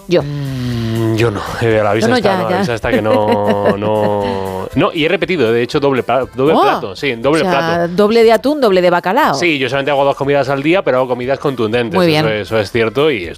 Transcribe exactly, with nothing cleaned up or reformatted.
Yo. Mm, yo no, eh, la visa no, no, está, ya, no, ya. la visa está que no, no... No, y he repetido, de hecho, doble, pla- doble Oh, plato, sí, doble o sea, plato. doble de atún, doble de bacalao. Sí, yo solamente hago dos comidas al día, pero hago comidas contundentes. Muy bien. Eso, eso es cierto y